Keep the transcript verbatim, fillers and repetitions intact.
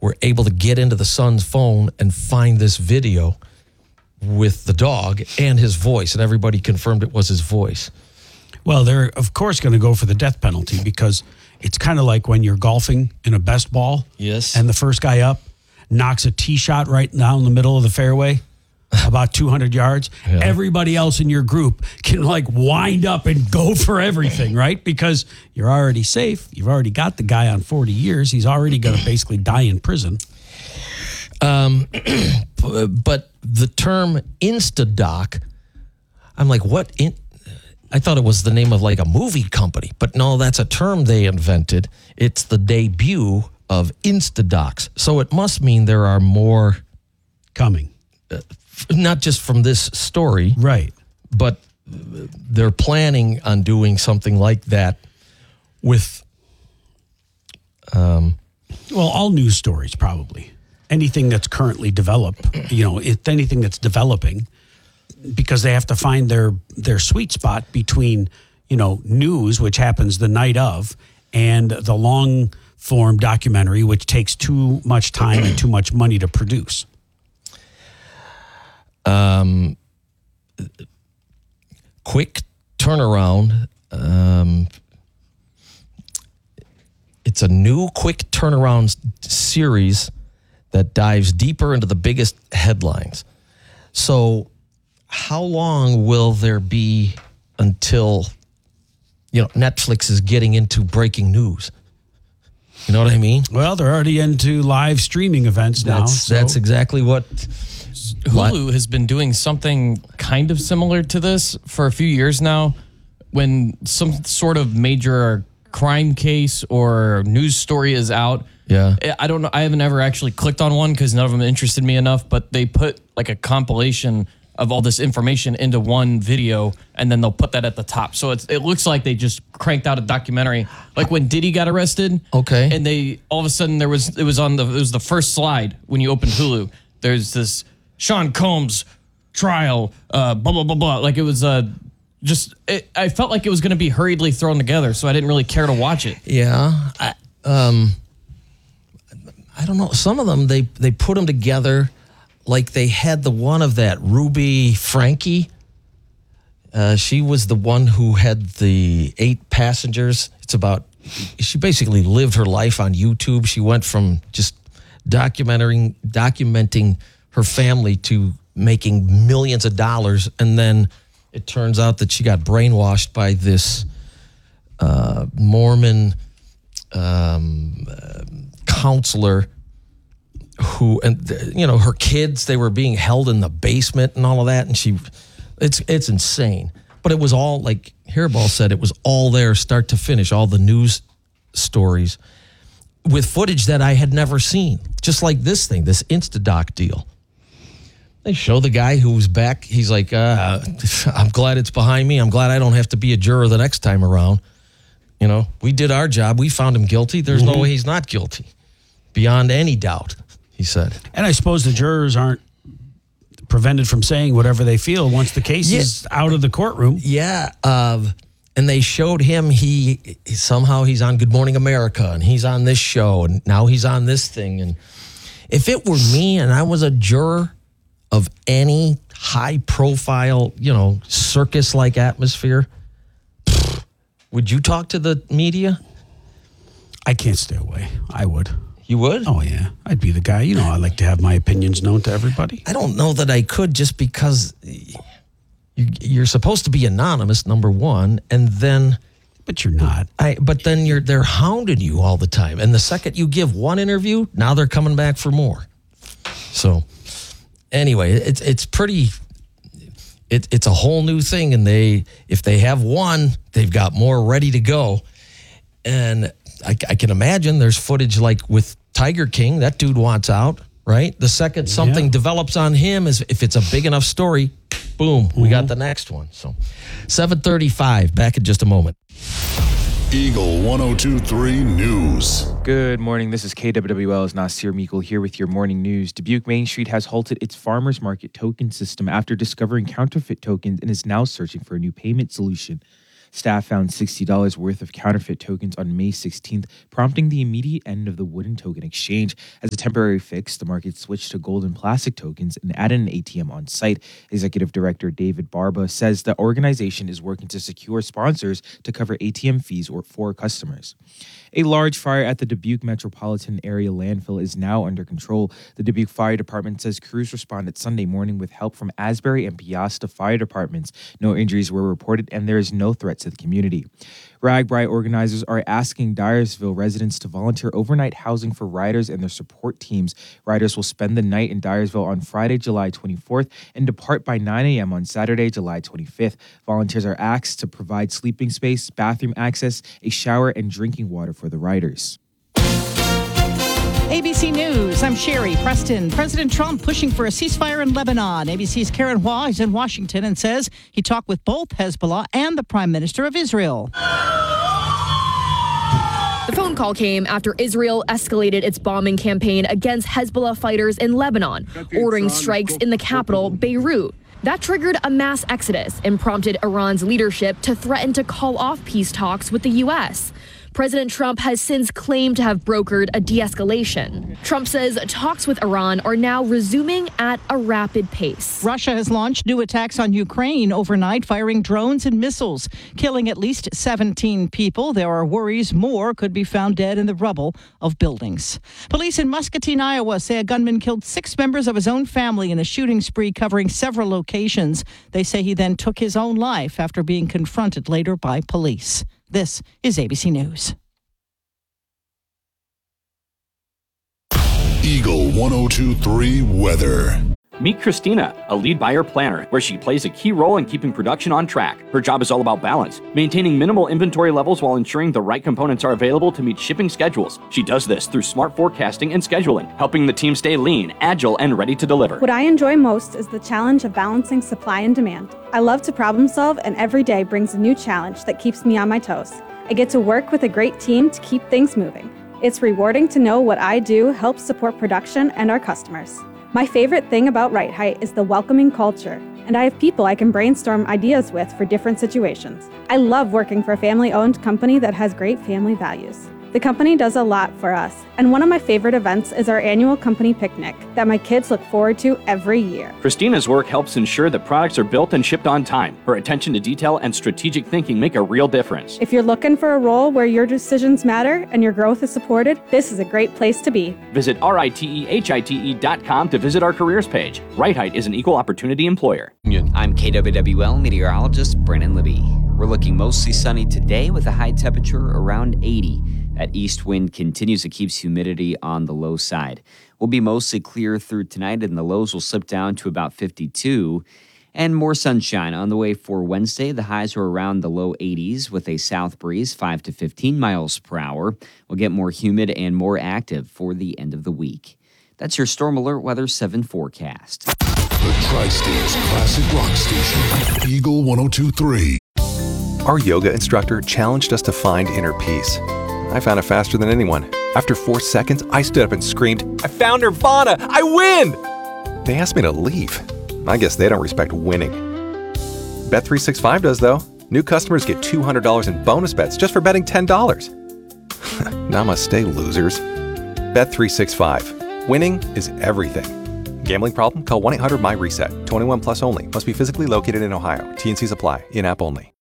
were able to get into the son's phone and find this video with the dog and his voice, and everybody confirmed it was his voice. Well, they're, of course, going to go for the death penalty because it's kind of like when you're golfing in a best ball. Yes. And the first guy up knocks a tee shot right down the middle of the fairway, about two hundred yards. Yeah. Everybody else in your group can, like, wind up and go for everything, right? Because you're already safe. You've already got the guy on forty years. He's already going to basically die in prison. Um, but the term Instadoc, I'm like, what? In, I thought it was the name of like a movie company, but no, that's a term they invented. It's the debut of Instadocs. So it must mean there are more coming, uh, not just from this story, right? But they're planning on doing something like that with, um, well, all news stories probably. Anything that's currently developed, you know, if anything that's developing, because they have to find their their sweet spot between, you know, news, which happens the night of, and the long form documentary, which takes too much time and too much money to produce. Um, quick turnaround. Um, it's a new quick turnaround series that dives deeper into the biggest headlines. So how long will there be until, you know, Netflix is getting into breaking news? You know what I mean? Well, they're already into live streaming events now. That's, so. that's exactly what... Hulu what? has been doing something kind of similar to this for a few years now. When some sort of major crime case or news story is out, yeah, I don't know. I haven't ever actually clicked on one because none of them interested me enough. But they put like a compilation of all this information into one video, and then they'll put that at the top. So it's, it looks like they just cranked out a documentary, like when Diddy got arrested. Okay, and they all of a sudden there was it was on the it was the first slide when you open Hulu. There's this Sean Combs trial, uh, blah blah blah blah. Like it was uh, just it, I felt like it was going to be hurriedly thrown together, so I didn't really care to watch it. Yeah, I, um. I don't know. Some of them, they, they put them together like they had the one of that Ruby Frankie. Uh, she was the one who had the eight passengers. It's about, she basically lived her life on YouTube. She went from just documenting, documenting her family to making millions of dollars. And then it turns out that she got brainwashed by this uh, Mormon um, uh, counselor who, and you know, her kids, they were being held in the basement and all of that, and she, it's it's insane. But it was all, like Hairball said, it was all there start to finish, all the news stories with footage that I had never seen, just like this thing, this Instadoc deal. They show the guy who's back. He's like, uh, I'm glad it's behind me. I'm glad I don't have to be a juror the next time around. You know, we did our job. We found him guilty. There's mm-hmm. no way he's not guilty. Beyond any doubt, he said. And I suppose the jurors aren't prevented from saying whatever they feel once the case yeah. is out of the courtroom. Yeah. Uh, and they showed him, he somehow he's on Good Morning America, and he's on this show, and now he's on this thing. And if it were me and I was a juror of any high-profile, you know, circus-like atmosphere, would you talk to the media? I can't stay away. I would. You would? Oh, yeah. I'd be the guy. You know, I like to have my opinions known to everybody. I don't know that I could, just because you're supposed to be anonymous, number one, and then... But you're not. I. But then you're they're hounding you all the time. And the second you give one interview, now they're coming back for more. So, anyway, it's it's pretty... It, it's a whole new thing, and they if they have one, they've got more ready to go. And I, I can imagine there's footage like with Tiger King. That dude wants out, right? The second something yeah. develops on him, is if it's a big enough story, boom, mm-hmm. we got the next one. So seven thirty-five, back in just a moment. Eagle one oh two point three News. Good morning. This is K W W L's Nasir Meikle here with your morning news. Dubuque Main Street has halted its farmers market token system after discovering counterfeit tokens and is now searching for a new payment solution. Staff found sixty dollars worth of counterfeit tokens on May sixteenth, prompting the immediate end of the wooden token exchange. As a temporary fix, the market switched to gold and plastic tokens and added an A T M on site. Executive Director David Barba says the organization is working to secure sponsors to cover A T M fees or for customers. A large fire at the Dubuque Metropolitan Area landfill is now under control. The Dubuque Fire Department says crews responded Sunday morning with help from Asbury and Piasta fire departments. No injuries were reported, and there is no threat to the community. RAGBRAI organizers are asking Dyersville residents to volunteer overnight housing for riders and their support teams. Riders will spend the night in Dyersville on Friday, July twenty-fourth, and depart by nine a.m. on Saturday, July twenty-fifth. Volunteers are asked to provide sleeping space, bathroom access, a shower, and drinking water for the riders. A B C News, I'm Sherry Preston. President Trump pushing for a ceasefire in Lebanon. A B C's Karen Hua is in Washington and says he talked with both Hezbollah and the Prime Minister of Israel. The phone call came after Israel escalated its bombing campaign against Hezbollah fighters in Lebanon, ordering strikes in the capital, Beirut. That triggered a mass exodus and prompted Iran's leadership to threaten to call off peace talks with the U S. President Trump has since claimed to have brokered a de-escalation. Trump says talks with Iran are now resuming at a rapid pace. Russia has launched new attacks on Ukraine overnight, firing drones and missiles, killing at least seventeen people. There are worries more could be found dead in the rubble of buildings. Police in Muscatine, Iowa say a gunman killed six members of his own family in a shooting spree covering several locations. They say he then took his own life after being confronted later by police. This is A B C News. Eagle one oh two three weather. Meet Christina, a lead buyer planner, where she plays a key role in keeping production on track. Her job is all about balance, maintaining minimal inventory levels while ensuring the right components are available to meet shipping schedules. She does this through smart forecasting and scheduling, helping the team stay lean, agile, and ready to deliver. What I enjoy most is the challenge of balancing supply and demand. I love to problem solve, and every day brings a new challenge that keeps me on my toes. I get to work with a great team to keep things moving. It's rewarding to know what I do helps support production and our customers. My favorite thing about Right Height is the welcoming culture, and I have people I can brainstorm ideas with for different situations. I love working for a family-owned company that has great family values. The company does a lot for us, and one of my favorite events is our annual company picnic that my kids look forward to every year. Christina's work helps ensure that products are built and shipped on time. Her attention to detail and strategic thinking make a real difference. If you're looking for a role where your decisions matter and your growth is supported, this is a great place to be. Visit R I T E H I T E dot com to visit our careers page. Right Height is an equal opportunity employer. I'm K W W L meteorologist Brennan Libby. We're looking mostly sunny today with a high temperature around eighty. That east wind continues. It keeps humidity on the low side. We'll be mostly clear through tonight, and the lows will slip down to about fifty-two. And more sunshine on the way for Wednesday. The highs are around the low eighties with a south breeze, five to fifteen miles per hour. We'll get more humid and more active for the end of the week. That's your Storm Alert Weather seven forecast. The Tri-State's classic rock station, Eagle one oh two three. Our yoga instructor challenged us to find inner peace. I found it faster than anyone. After four seconds, I stood up and screamed, "I found Nirvana! I win!" They asked me to leave. I guess they don't respect winning. Bet three sixty-five does, though. New customers get two hundred dollars in bonus bets just for betting ten dollars. Namaste, losers. Bet three sixty-five. Winning is everything. Gambling problem? Call one eight hundred M Y RESET. twenty-one plus only. Must be physically located in Ohio. T N Cs apply. In-app only.